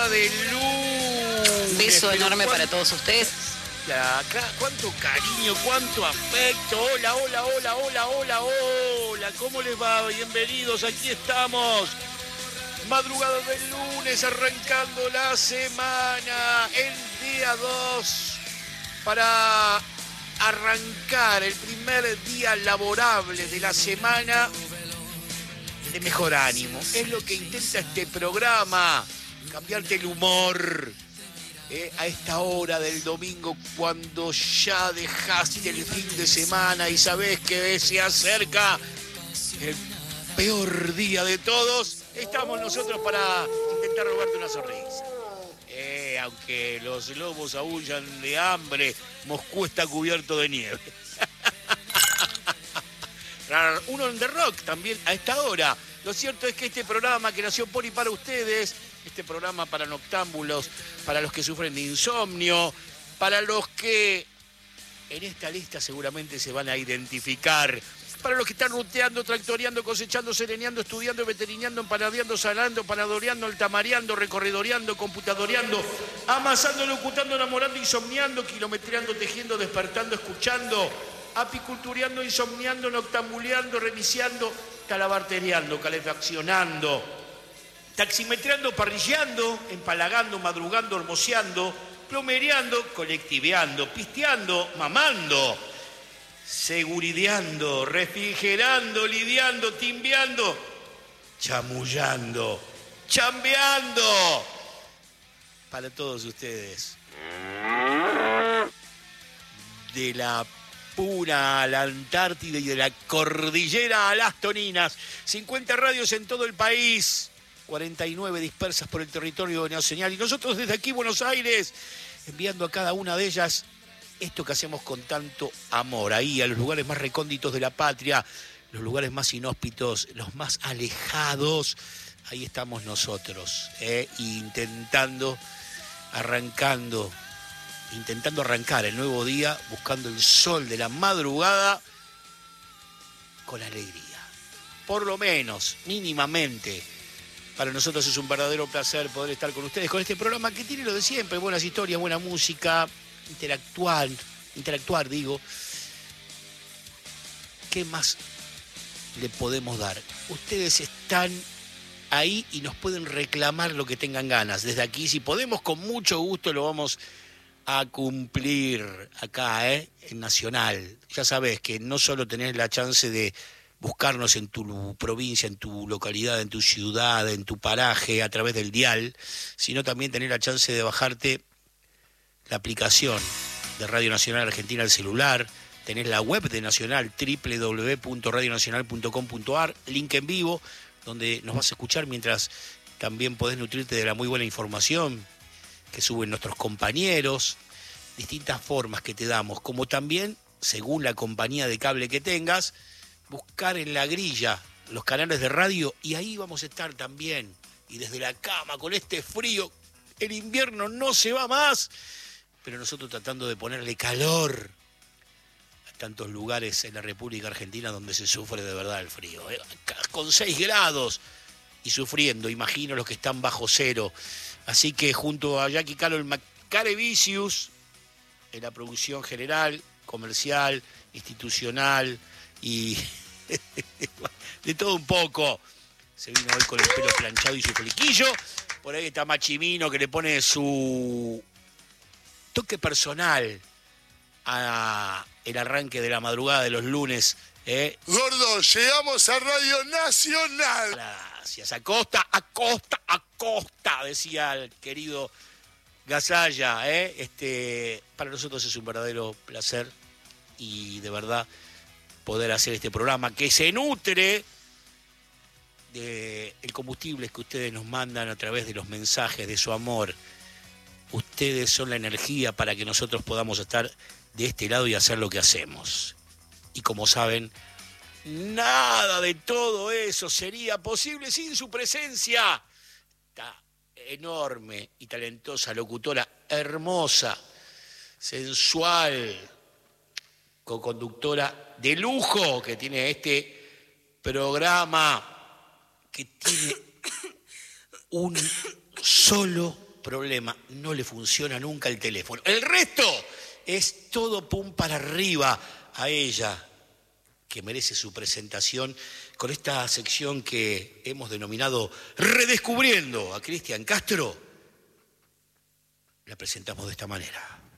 de lunes. Beso enorme para todos ustedes. Acá, cuánto cariño, cuánto afecto. Hola, hola, hola, hola, hola, hola. ¿Cómo les va? Bienvenidos, aquí estamos. Madrugada del lunes, arrancando la semana, el día 2, para arrancar el primer día laborable de la semana de mejor ánimo. Es lo que intenta este programa, cambiarte el humor a esta hora del domingo, cuando ya dejaste el fin de semana y sabés que se acerca el peor día de todos. Estamos nosotros para intentar robarte una sonrisa. Aunque los lobos aúllan de hambre, Moscú está cubierto de nieve. Uno en The Rock también a esta hora. Lo cierto es que este programa que nació por y para ustedes, este programa para noctámbulos, para los que sufren de insomnio, para los que en esta lista seguramente se van a identificar, para los que están ruteando, tractoreando, cosechando, sereneando, estudiando, veterineando, empanadeando, salando, panadoreando, altamareando, recorredoreando, computadoreando, amasando, locutando, enamorando, insomniando, kilometreando, tejiendo, despertando, escuchando, apicultureando, insomniando, noctambuleando, reiniciando, talabartereando, calefaccionando, taximetreando, parrilleando, empalagando, madrugando, hermoseando, plomereando, colectiveando, pisteando, mamando, segurideando, refrigerando, lidiando, timbeando, chamullando, chambeando. Para todos ustedes. De la Puna a la Antártida y de la cordillera a las Toninas. 50 radios en todo el país. 49 dispersas por el territorio nacional. Y nosotros desde aquí, Buenos Aires, enviando a cada una de ellas esto que hacemos con tanto amor, ahí a los lugares más recónditos de la patria, los lugares más inhóspitos, los más alejados. Ahí estamos nosotros, intentando arrancar el nuevo día, buscando el sol de la madrugada con alegría. Por lo menos, mínimamente, para nosotros es un verdadero placer poder estar con ustedes, con este programa que tiene lo de siempre, buenas historias, buena música, interactuar, digo. ¿Qué más le podemos dar? Ustedes están ahí y nos pueden reclamar lo que tengan ganas. Desde aquí, si podemos, con mucho gusto lo vamos a cumplir acá, en Nacional. Ya sabés que no solo tenés la chance de buscarnos en tu provincia, en tu localidad, en tu ciudad, en tu paraje, a través del dial, sino también tenés la chance de bajarte la aplicación de Radio Nacional Argentina al celular. Tenés la web de Nacional, www.radionacional.com.ar, link en vivo, donde nos vas a escuchar mientras también podés nutrirte de la muy buena información que suben nuestros compañeros, distintas formas que te damos, como también, según la compañía de cable que tengas, buscar en la grilla los canales de radio, y ahí vamos a estar también. Y desde la cama, con este frío, el invierno no se va más, pero nosotros tratando de ponerle calor a tantos lugares en la República Argentina donde se sufre de verdad el frío. Con 6 grados y sufriendo, imagino los que están bajo cero. Así que junto a Jackie Carol Macarevicius, en la producción general, comercial, institucional y de todo un poco. Se vino hoy con el pelo planchado y su flequillo. Por ahí está Machimino, que le pone su toque personal a el arranque de la madrugada de los lunes. Gordo, llegamos a Radio Nacional. Gracias. Acosta, decía el querido Gasalla. Para nosotros es un verdadero placer y de verdad poder hacer este programa que se nutre del combustible que ustedes nos mandan a través de los mensajes de su amor. Ustedes son la energía para que nosotros podamos estar de este lado y hacer lo que hacemos. Y como saben, nada de todo eso sería posible sin su presencia. Esta enorme y talentosa locutora, hermosa, sensual, co-conductora de lujo que tiene este programa, que tiene un solo problema, no le funciona nunca el teléfono. El resto es todo pum para arriba a ella, que merece su presentación con esta sección que hemos denominado Redescubriendo a Cristian Castro. La presentamos de esta manera.